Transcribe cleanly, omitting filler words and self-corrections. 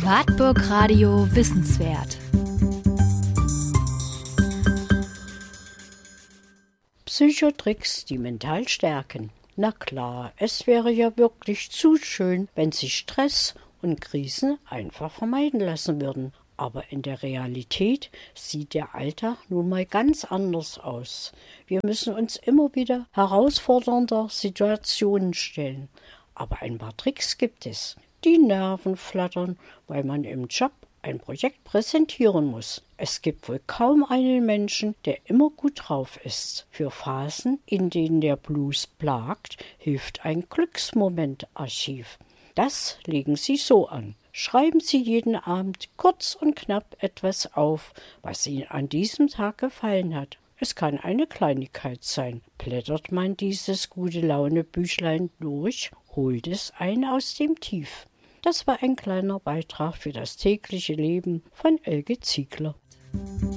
Wartburg Radio Wissenswert. Psychotricks, die mental stärken. Na klar, es wäre ja wirklich zu schön, wenn sich Stress und Krisen einfach vermeiden lassen würden. Aber in der Realität sieht der Alltag nun mal ganz anders aus. Wir müssen uns immer wieder herausfordernder Situationen stellen. Aber ein paar Tricks gibt es. Die Nerven flattern, weil man im Job ein Projekt präsentieren muss. Es gibt wohl kaum einen Menschen, der immer gut drauf ist. Für Phasen, in denen der Blues plagt, hilft ein Glücksmomentarchiv. Das legen Sie so an. Schreiben Sie jeden Abend kurz und knapp etwas auf, was Ihnen an diesem Tag gefallen hat. Es kann eine Kleinigkeit sein. Blättert man dieses Gute-Laune-Büchlein durch, holt es einen aus dem Tief. Das war ein kleiner Beitrag für das tägliche Leben von Elke Ziegler.